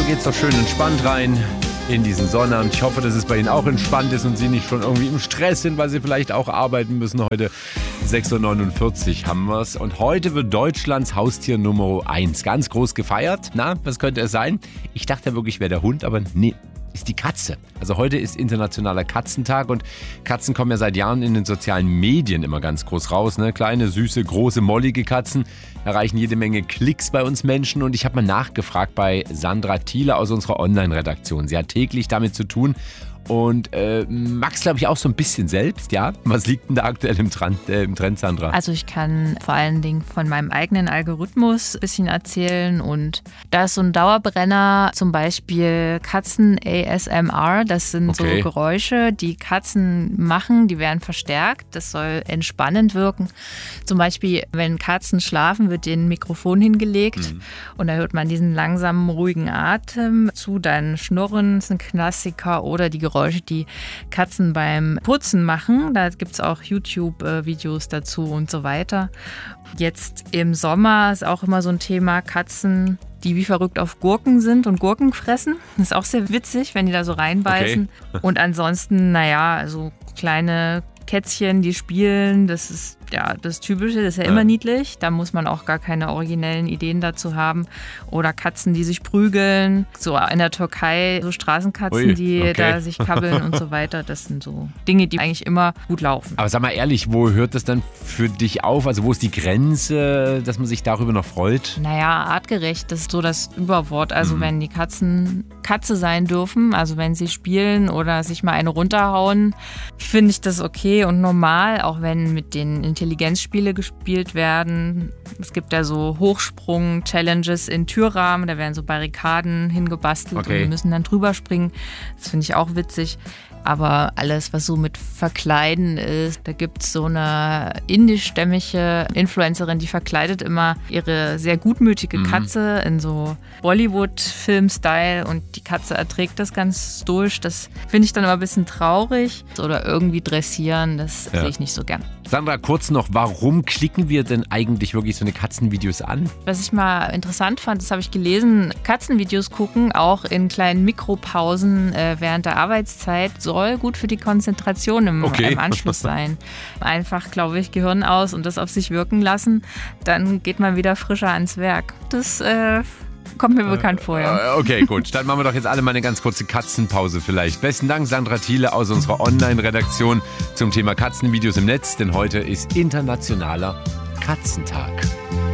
geht's doch schön entspannt rein in diesen Sonnabend. Ich hoffe, dass es bei Ihnen auch entspannt ist und Sie nicht schon irgendwie im Stress sind, weil Sie vielleicht auch arbeiten müssen. Heute 6.49 Uhr haben wir es. Und heute wird Deutschlands Haustier Nummer 1 ganz groß gefeiert. Na, was könnte es sein? Ich dachte wirklich, wäre der Hund, aber nee. Ist die Katze. Also heute ist Internationaler Katzentag und Katzen kommen ja seit Jahren in den sozialen Medien immer ganz groß raus. Ne? Kleine, süße, große, mollige Katzen erreichen jede Menge Klicks bei uns Menschen und ich habe mal nachgefragt bei Sandra Thiele aus unserer Online-Redaktion. Sie hat täglich damit zu tun und Max, glaube ich, auch so ein bisschen selbst, ja? Was liegt denn da aktuell im Trend, Sandra? Also ich kann vor allen Dingen von meinem eigenen Algorithmus ein bisschen erzählen und da ist so ein Dauerbrenner, zum Beispiel Katzen ASMR, das sind so Geräusche, die Katzen machen, die werden verstärkt, das soll entspannend wirken. Zum Beispiel, wenn Katzen schlafen, wird denen ein Mikrofon hingelegt und da hört man diesen langsamen, ruhigen Atem zu, dann Schnurren ist ein Klassiker oder die Geräusche, die Katzen beim Putzen machen. Da gibt es auch YouTube-Videos dazu und so weiter. Jetzt im Sommer ist auch immer so ein Thema Katzen, die wie verrückt auf Gurken sind und Gurken fressen. Das ist auch sehr witzig, wenn die da so reinbeißen. Okay. Und ansonsten, so kleine Kätzchen, die spielen, das ist ja das Typische, das ist ja immer niedlich. Da muss man auch gar keine originellen Ideen dazu haben. Oder Katzen, die sich prügeln. So in der Türkei, so Straßenkatzen, die da sich kabbeln und so weiter. Das sind so Dinge, die eigentlich immer gut laufen. Aber sag mal ehrlich, wo hört das dann für dich auf? Also wo ist die Grenze, dass man sich darüber noch freut? Artgerecht, das ist so das Überwort. Also wenn die Katzen Katze sein dürfen, also wenn sie spielen oder sich mal eine runterhauen, finde ich das okay und normal, auch wenn mit den Intelligenzspiele gespielt werden. Es gibt ja so Hochsprung-Challenges in Türrahmen, da werden so Barrikaden hingebastelt und die müssen dann drüber springen. Das finde ich auch witzig. Aber alles, was so mit Verkleiden ist, da gibt es so eine indischstämmige Influencerin, die verkleidet immer ihre sehr gutmütige Katze in so Bollywood-Film-Style und die Katze erträgt das ganz stoisch. Das finde ich dann immer ein bisschen traurig. Oder irgendwie dressieren, das sehe ich nicht so gern. Sandra, kurz noch, warum klicken wir denn eigentlich wirklich so eine Katzenvideos an? Was ich mal interessant fand, das habe ich gelesen, Katzenvideos gucken, auch in kleinen Mikropausen während der Arbeitszeit, soll gut für die Konzentration im Anschluss sein. Einfach, glaube ich, Gehirn aus und das auf sich wirken lassen, dann geht man wieder frischer ans Werk. Das kommt mir bekannt vor, ja. Okay, gut. Dann machen wir doch jetzt alle mal eine ganz kurze Katzenpause vielleicht. Besten Dank, Sandra Thiele aus unserer Online-Redaktion zum Thema Katzenvideos im Netz, denn heute ist Internationaler Katzentag.